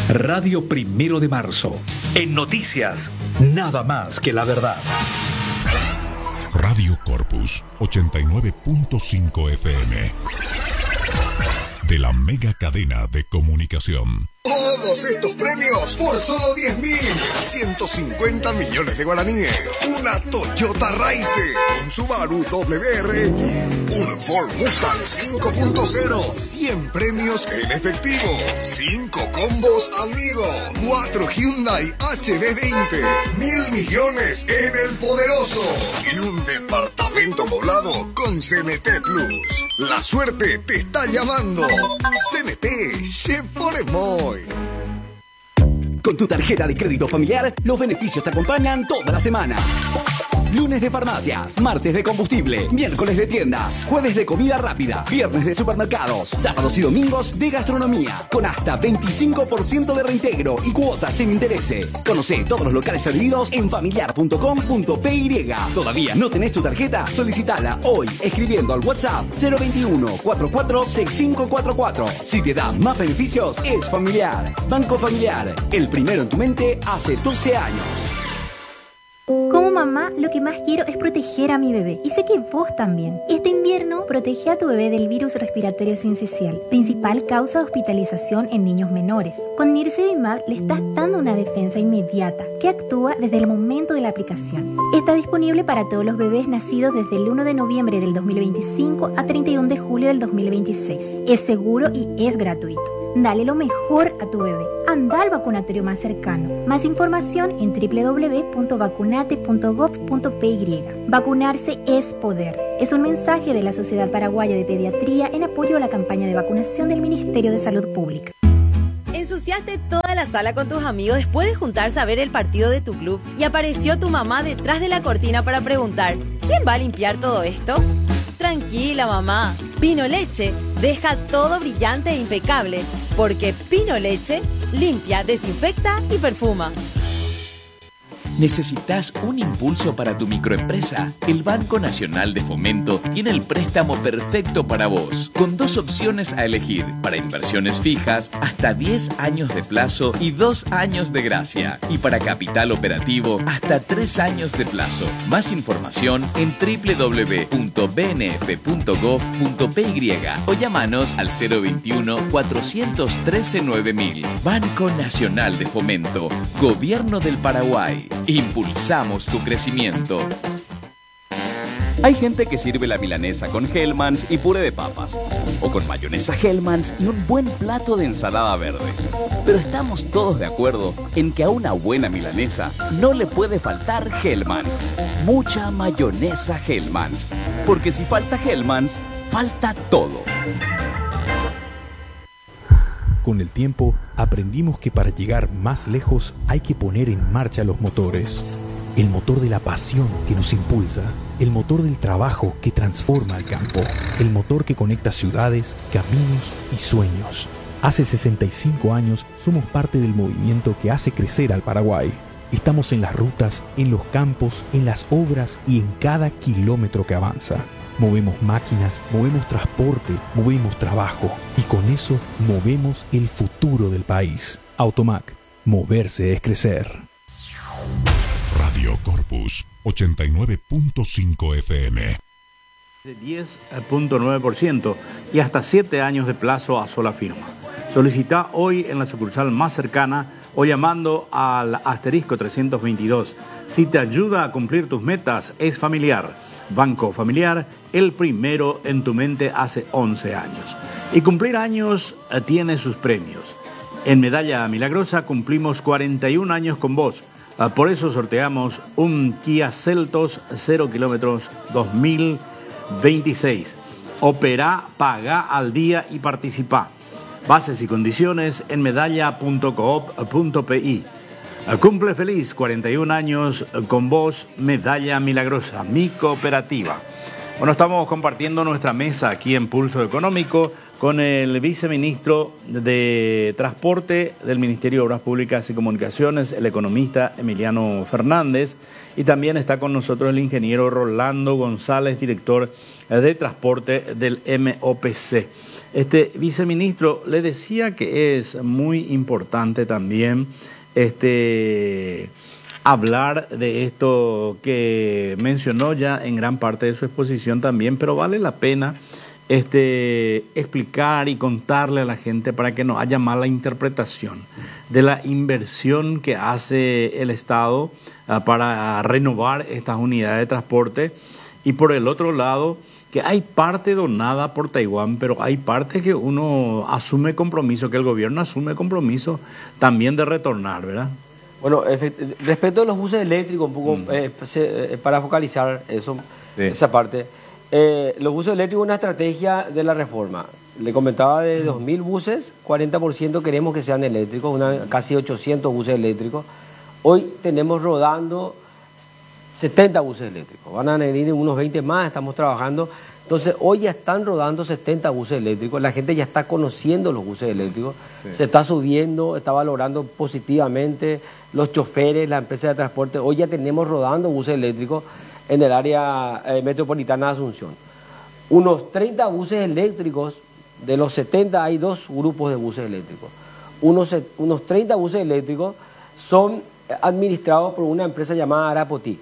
Radio Primero de Marzo. En noticias, nada más que la verdad. Radio Corpus 89.5 FM. De la mega cadena de comunicación. Todos estos premios por solo 10.000. 150 millones de guaraníes. Una Toyota Raize. Un Subaru WR. Un Ford Mustang 5.0. 100 premios en efectivo. 5 combos amigo. 4 Hyundai HB20. 1.000 millones en el poderoso. Y un departamento moblado con CNT Plus. La suerte te está llamando. CNT, Chef Foremoy. Con tu tarjeta de crédito familiar, los beneficios te acompañan toda la semana. Lunes de farmacias, martes de combustible, miércoles de tiendas, jueves de comida rápida, viernes de supermercados, sábados y domingos de gastronomía, con hasta 25% de reintegro y cuotas sin intereses. Conoce todos los locales adheridos en familiar.com.py. ¿Todavía no tenés tu tarjeta? Solicitala hoy escribiendo al WhatsApp 021 44 6544. Si te da más beneficios, es Familiar. Banco Familiar, el primero en tu mente hace 12 años. Como mamá, lo que más quiero es proteger a mi bebé. Y sé que vos también. Este invierno, protege a tu bebé del virus respiratorio sincicial, principal causa de hospitalización en niños menores. Con Nirsevimab le estás dando una defensa inmediata, que actúa desde el momento de la aplicación. Está disponible para todos los bebés nacidos desde el 1 de noviembre del 2025 a 31 de julio del 2026. Es seguro y es gratuito. Dale lo mejor a tu bebé. Anda al vacunatorio más cercano. Más información en www.vacunate.gov.py. Vacunarse es poder. Es un mensaje de la Sociedad Paraguaya de Pediatría en apoyo a la campaña de vacunación del Ministerio de Salud Pública. Ensuciaste toda la sala con tus amigos después de juntarse a ver el partido de tu club y apareció tu mamá detrás de la cortina para preguntar: ¿quién va a limpiar todo esto? Tranquila, mamá. Pino Leche deja todo brillante e impecable, porque Pino Leche limpia, desinfecta y perfuma. ¿Necesitas un impulso para tu microempresa? El Banco Nacional de Fomento tiene el préstamo perfecto para vos, con 2 opciones a elegir: para inversiones fijas, hasta 10 años de plazo y 2 años de gracia, y para capital operativo, hasta 3 años de plazo. Más información en www.bnf.gov.py o llamanos al 021-413-9000. Banco Nacional de Fomento, Gobierno del Paraguay. Impulsamos tu crecimiento. Hay gente que sirve la milanesa con Hellmann's y puré de papas, o con mayonesa Hellmann's y un buen plato de ensalada verde. Pero estamos todos de acuerdo en que a una buena milanesa no le puede faltar Hellmann's. Mucha mayonesa Hellmann's, porque si falta Hellmann's, falta todo. Con el tiempo, aprendimos que para llegar más lejos hay que poner en marcha los motores. El motor de la pasión que nos impulsa, el motor del trabajo que transforma el campo, el motor que conecta ciudades, caminos y sueños. Hace 65 años somos parte del movimiento que hace crecer al Paraguay. Estamos en las rutas, en los campos, en las obras y en cada kilómetro que avanza. Movemos máquinas, movemos transporte, movemos trabajo y con eso movemos el futuro del país. Automac, moverse es crecer. Radio Corpus 89.5 FM. De 10.9% y hasta 7 años de plazo a sola firma. Solicita hoy en la sucursal más cercana o llamando al asterisco 322. Si te ayuda a cumplir tus metas, es Familiar. Banco Familiar, el primero en tu mente hace 11 años. Y cumplir años tiene sus premios. En Medalla Milagrosa cumplimos 41 años con vos. Por eso sorteamos un Kia Seltos 0 kilómetros 2026. Operá, paga al día y participa. Bases y condiciones en medalla.coop.pi. Cumple feliz 41 años con vos, Medalla Milagrosa, mi cooperativa. Bueno, estamos compartiendo nuestra mesa aquí en Pulso Económico con el viceministro de Transporte del Ministerio de Obras Públicas y Comunicaciones, el economista Emiliano Fernández, y también está con nosotros el ingeniero Rolando González, director de Transporte del MOPC. Viceministro, le decía que es muy importante también hablar de esto que mencionó ya en gran parte de su exposición también, pero vale la pena explicar y contarle a la gente para que no haya mala interpretación de la inversión que hace el Estado para renovar estas unidades de transporte, y por el otro lado que hay parte donada por Taiwán, pero hay parte que uno asume compromiso, que el gobierno asume compromiso también de retornar, ¿verdad? Bueno, respecto a los buses eléctricos, un poco para focalizar eso, sí, esa parte, los buses eléctricos es una estrategia de la reforma. Le comentaba de 2.000 buses, 40% queremos que sean eléctricos, casi 800 buses eléctricos. Hoy tenemos rodando 70 buses eléctricos, van a venir unos 20 más, estamos trabajando. Entonces, hoy ya están rodando 70 buses eléctricos, la gente ya está conociendo los buses eléctricos, sí, se está subiendo, está valorando positivamente los choferes, la empresa de transporte. Hoy ya tenemos rodando buses eléctricos en el área metropolitana de Asunción. Unos 30 buses eléctricos, de los 70 hay 2 grupos de buses eléctricos. Unos 30 buses eléctricos son administrados por una empresa llamada Arapoti.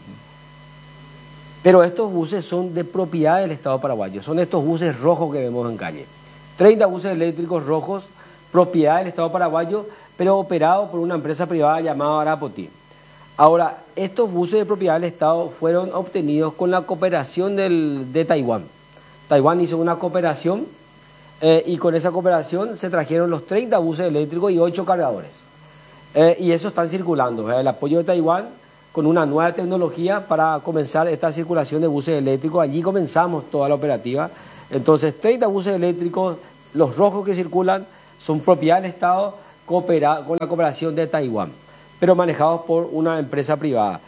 Pero estos buses son de propiedad del Estado paraguayo, son estos buses rojos que vemos en calle. 30 buses eléctricos rojos, propiedad del Estado paraguayo, pero operados por una empresa privada llamada Arapoti. Ahora, estos buses de propiedad del Estado fueron obtenidos con la cooperación de Taiwán. Taiwán hizo una cooperación y con esa cooperación se trajeron los 30 buses eléctricos y 8 cargadores. Y eso están circulando, el apoyo de Taiwán con una nueva tecnología para comenzar esta circulación de buses eléctricos. Allí comenzamos toda la operativa. Entonces, 30 buses eléctricos, los rojos que circulan, son propiedad del Estado con la cooperación de Taiwán, pero manejados por una empresa privada.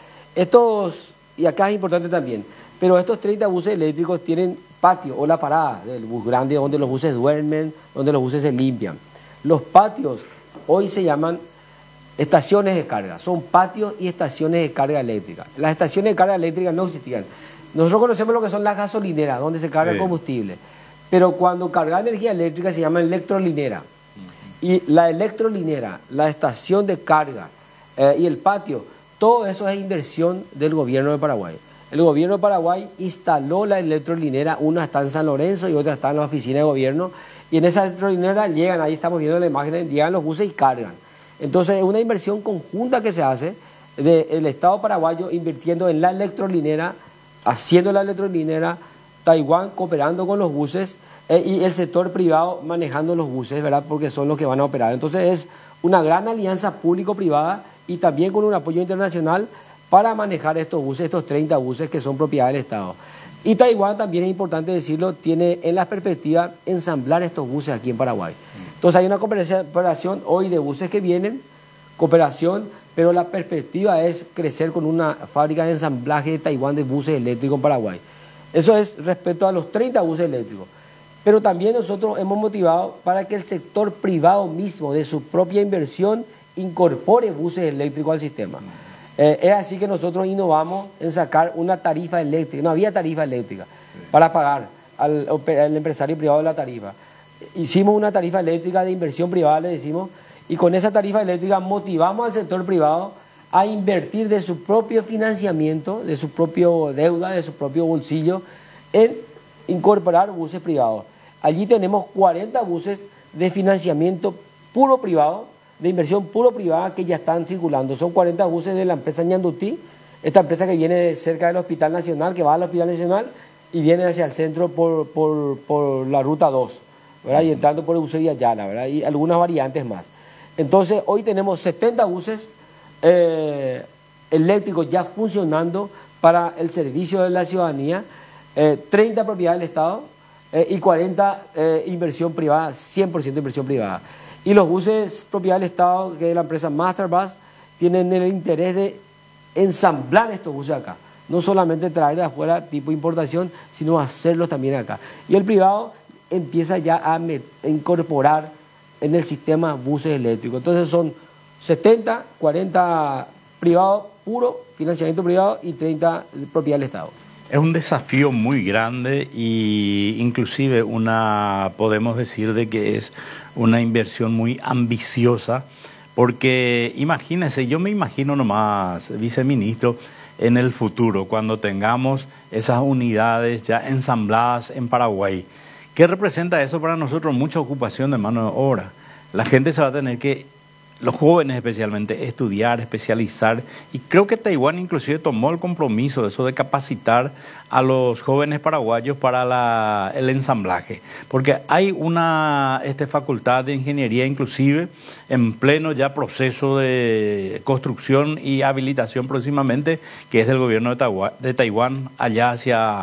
Y acá es importante también, pero estos 30 buses eléctricos tienen patio o la parada del bus grande donde los buses duermen, donde los buses se limpian. Los patios hoy se llaman estaciones de carga, son patios y estaciones de carga eléctrica. Las estaciones de carga eléctrica no existían. Nosotros conocemos lo que son las gasolineras, donde se carga el combustible, pero cuando carga energía eléctrica se llama electrolinera. Y la electrolinera, la estación de carga y el patio, todo eso es inversión del gobierno de Paraguay. El gobierno de Paraguay instaló la electrolinera, una está en San Lorenzo y otra está en la oficina de gobierno, y en esa electrolinera llegan, ahí estamos viendo la imagen, llegan los buses y cargan. Entonces es una inversión conjunta que se hace del Estado paraguayo invirtiendo en la electrolinera, haciendo la electrolinera, Taiwán cooperando con los buses y el sector privado manejando los buses, ¿verdad? Porque son los que van a operar. Entonces es una gran alianza público-privada y también con un apoyo internacional para manejar estos buses, estos 30 buses que son propiedad del Estado. Y Taiwán, también es importante decirlo, tiene en la perspectiva ensamblar estos buses aquí en Paraguay. Entonces hay una cooperación hoy de buses que vienen, cooperación, pero la perspectiva es crecer con una fábrica de ensamblaje de Taiwán de buses eléctricos en Paraguay. Eso es respecto a los 30 buses eléctricos. Pero también nosotros hemos motivado para que el sector privado mismo, de su propia inversión, incorpore buses eléctricos al sistema. Es así que nosotros innovamos en sacar una tarifa eléctrica. No había tarifa eléctrica para pagar al empresario privado de la tarifa. Hicimos una tarifa eléctrica de inversión privada, le decimos, y con esa tarifa eléctrica motivamos al sector privado a invertir de su propio financiamiento, de su propio deuda, de su propio bolsillo, en incorporar buses privados. Allí tenemos 40 buses de financiamiento puro privado, de inversión puro privada que ya están circulando. Son 40 buses de la empresa Ñandutí, esta empresa que viene de cerca del Hospital Nacional, que va al Hospital Nacional y viene hacia el centro por la Ruta 2, ¿verdad? Y entrando por Eusebio y Ayala, ¿verdad? Y algunas variantes más. Entonces, hoy tenemos 70 buses eléctricos ya funcionando para el servicio de la ciudadanía, 30 propiedad del Estado y 40 inversión privada, 100% inversión privada. Y los buses propiedad del Estado, que es la empresa Masterbus, tienen el interés de ensamblar estos buses acá. No solamente traer de afuera tipo importación, sino hacerlos también acá. Y el privado empieza ya a incorporar en el sistema buses eléctricos. Entonces son 70, 40 privados puro, financiamiento privado, y 30 propiedad del Estado. Es un desafío muy grande y inclusive podemos decir de que es una inversión muy ambiciosa, porque imagínense, yo me imagino nomás, viceministro, en el futuro, cuando tengamos esas unidades ya ensambladas en Paraguay. ¿Qué representa eso para nosotros? Mucha ocupación de mano de obra. La gente se va a tener que, los jóvenes especialmente, estudiar, especializar, y creo que Taiwán inclusive tomó el compromiso de eso, de capacitar a los jóvenes paraguayos para el ensamblaje, porque hay una facultad de ingeniería inclusive en pleno ya proceso de construcción y habilitación próximamente, que es del gobierno de Taiwán, allá hacia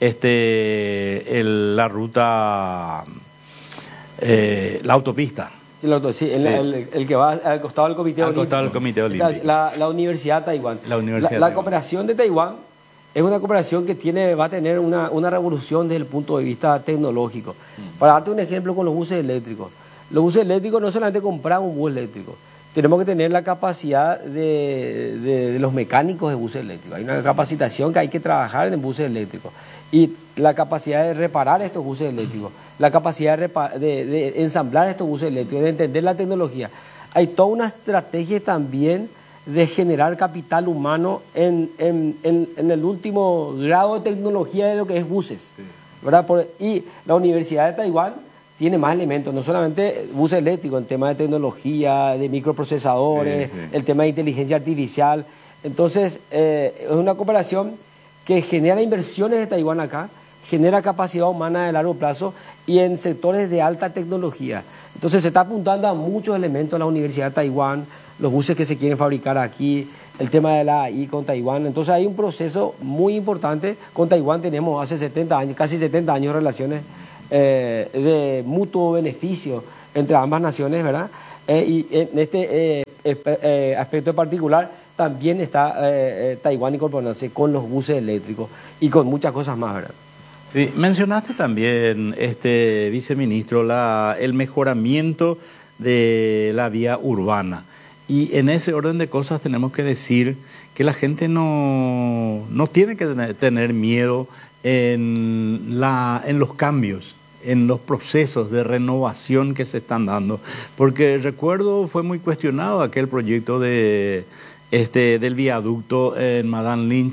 la ruta, la autopista. Sí, el que va al costado del Comité Olímpico. Al costado del Comité Olímpico. La Universidad de Taiwán. La cooperación de Taiwán es una cooperación que va a tener una revolución desde el punto de vista tecnológico. Para darte un ejemplo con los buses eléctricos. Los buses eléctricos no solamente compramos un bus eléctrico, tenemos que tener la capacidad de los mecánicos de buses eléctricos. Hay una capacitación que hay que trabajar en buses eléctricos. Y la capacidad de reparar estos buses eléctricos, la capacidad de ensamblar estos buses eléctricos, de entender la tecnología. Hay toda una estrategia también de generar capital humano en el último grado de tecnología de lo que es buses, ¿verdad? Y la Universidad de Taiwán tiene más elementos, no solamente buses eléctricos, en tema de tecnología, de microprocesadores, el tema de inteligencia artificial. Entonces, es una cooperación que genera inversiones de Taiwán acá, genera capacidad humana de largo plazo y en sectores de alta tecnología. Entonces se está apuntando a muchos elementos en la Universidad de Taiwán, los buses que se quieren fabricar aquí, el tema de la AI con Taiwán. Entonces hay un proceso muy importante. Con Taiwán tenemos hace 70 años, casi 70 años de relaciones de mutuo beneficio entre ambas naciones, ¿verdad? Y en este aspecto en particular también está Taiwán incorporándose con los buses eléctricos y con muchas cosas más, ¿verdad? Sí, mencionaste también, viceministro, el mejoramiento de la vía urbana. Y en ese orden de cosas tenemos que decir que la gente no tiene que tener miedo en los cambios, en los procesos de renovación que se están dando. Porque recuerdo, fue muy cuestionado aquel proyecto del viaducto en Madame Lynch,